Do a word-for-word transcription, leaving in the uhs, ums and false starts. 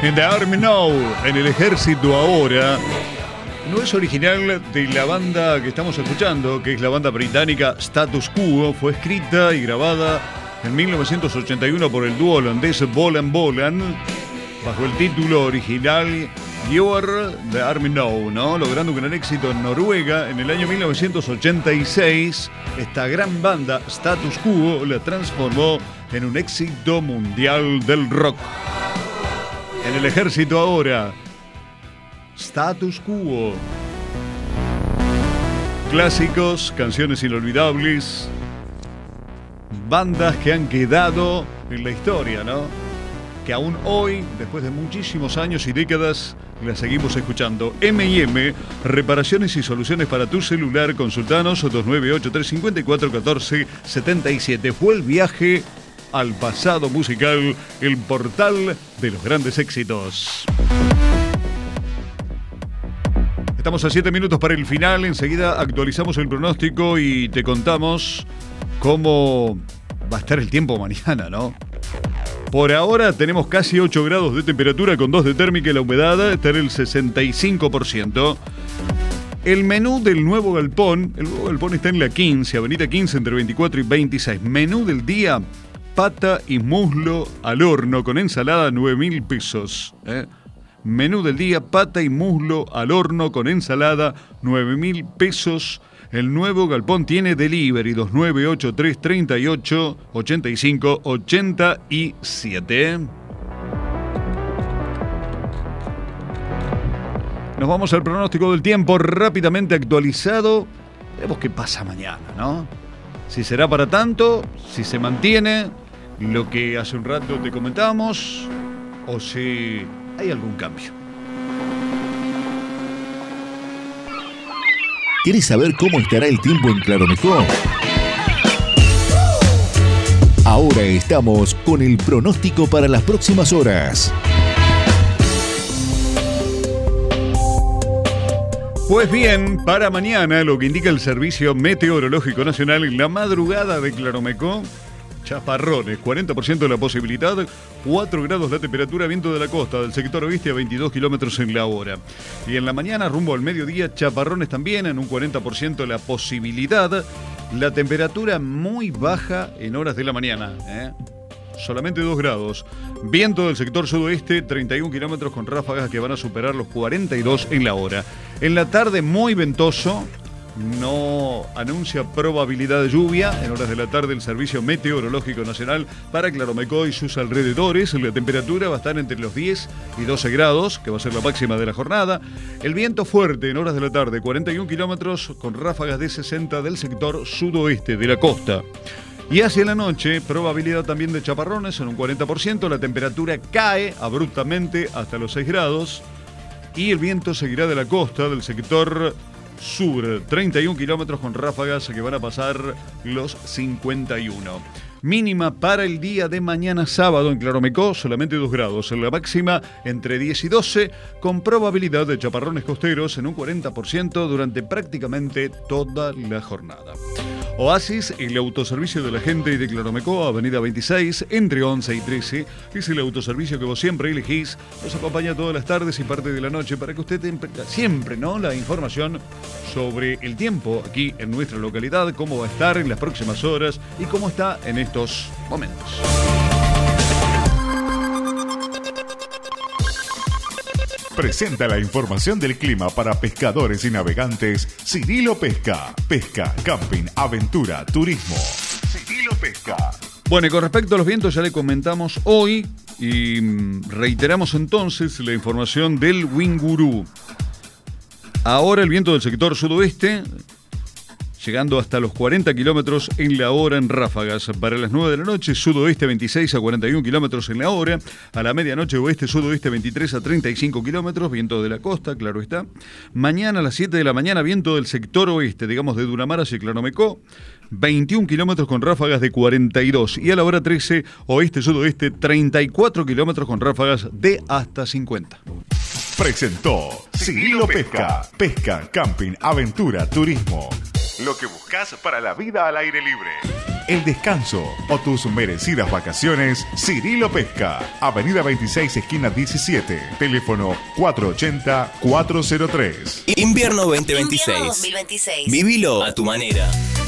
In the Army Now, en el ejército ahora. No es original de la banda que estamos escuchando, que es la banda británica Status Quo. Fue escrita y grabada en mil novecientos ochenta y uno por el dúo holandés Bolan Bolan, bajo el título original You're the Army Now, ¿no? Logrando un gran éxito en Noruega. En el año mil novecientos ochenta y seis, esta gran banda Status Quo la transformó en un éxito mundial del rock. En el ejército ahora, Status Quo. Clásicos, canciones inolvidables, bandas que han quedado en la historia, ¿no? Que aún hoy, después de muchísimos años y décadas, las seguimos escuchando. eme y eme, reparaciones y soluciones para tu celular. Consultanos dos nueve ocho tres cinco cuatro uno cuatro siete siete. Fue el viaje al pasado musical, el portal de los grandes éxitos. Estamos a siete minutos para el final. Enseguida actualizamos el pronóstico y te contamos cómo va a estar el tiempo mañana, ¿no? Por ahora tenemos casi ocho grados de temperatura con dos de térmica y la humedad está en el sesenta y cinco por ciento. El menú del nuevo galpón, el nuevo galpón está en la quince, avenida quince entre veinticuatro y veintiséis. Menú del día, pata y muslo al horno con ensalada, nueve mil pesos. ¿eh? Menú del día, pata y muslo al horno con ensalada, nueve mil pesos. El nuevo galpón tiene delivery dos nueve ocho tres tres ocho ocho cinco ocho siete. Nos vamos al pronóstico del tiempo rápidamente actualizado. Veremos qué pasa mañana, ¿no? Si será para tanto, si se mantiene lo que hace un rato te comentamos o si hay algún cambio. ¿Querés saber cómo estará el tiempo en Claromecó? Ahora estamos con el pronóstico para las próximas horas. Pues bien, para mañana, lo que indica el Servicio Meteorológico Nacional, en la madrugada de Claromecó, chaparrones, cuarenta por ciento de la posibilidad, cuatro grados la temperatura, viento de la costa del sector oeste a veintidós kilómetros en la hora. Y en la mañana, rumbo al mediodía, chaparrones también, en un cuarenta por ciento la posibilidad, la temperatura muy baja en horas de la mañana, ¿eh? Solamente dos grados. Viento del sector sudoeste, treinta y un kilómetros con ráfagas que van a superar los cuarenta y dos en la hora. En la tarde, muy ventoso. No anuncia probabilidad de lluvia en horas de la tarde el Servicio Meteorológico Nacional para Claromecó y sus alrededores. La temperatura va a estar entre los diez y doce grados, que va a ser la máxima de la jornada. El viento fuerte en horas de la tarde, cuarenta y un kilómetros con ráfagas de sesenta del sector sudoeste de la costa. Y hacia la noche, probabilidad también de chaparrones en un cuarenta por ciento. La temperatura cae abruptamente hasta los seis grados y el viento seguirá de la costa del sector sur, treinta y un kilómetros con ráfagas que van a pasar los cincuenta y uno. Mínima para el día de mañana sábado en Claromecó, solamente dos grados. En la máxima entre diez y doce, con probabilidad de chaparrones costeros en un cuarenta por ciento durante prácticamente toda la jornada. Oasis, el autoservicio de la gente de Claromecó, avenida veintiséis, entre once y trece. Es el autoservicio que vos siempre elegís. Nos acompaña todas las tardes y parte de la noche para que usted tenga siempre, ¿no?, la información sobre el tiempo aquí en nuestra localidad, cómo va a estar en las próximas horas y cómo está en estos momentos. Presenta la información del clima para pescadores y navegantes Cirilo Pesca. Pesca, camping, aventura, turismo. Cirilo Pesca. Bueno, y con respecto a los vientos ya le comentamos hoy y reiteramos entonces la información del Winguru. Ahora el viento del sector sudoeste llegando hasta los cuarenta kilómetros en la hora en ráfagas. Para las nueve de la noche, sudoeste veintiséis a cuarenta y un kilómetros en la hora. A la medianoche, oeste, sudoeste veintitrés a treinta y cinco kilómetros, viento de la costa, claro está. Mañana a las siete de la mañana, viento del sector oeste, digamos de Dunamar hacia Claromecó, veintiún kilómetros con ráfagas de cuarenta y dos. Y a la hora trece, oeste-sudoeste, treinta y cuatro kilómetros con ráfagas de hasta cincuenta. Presentó Cirilo Pesca. Pesca, camping, aventura, turismo. Lo que buscas para la vida al aire libre. el descanso o tus merecidas vacaciones, Cirilo Pesca. Avenida veintiséis, esquina diecisiete. Teléfono cuatro ochenta, cuatrocientos tres. Invierno veinte veintiséis. Invierno dos mil veintiséis. Vivilo a tu manera.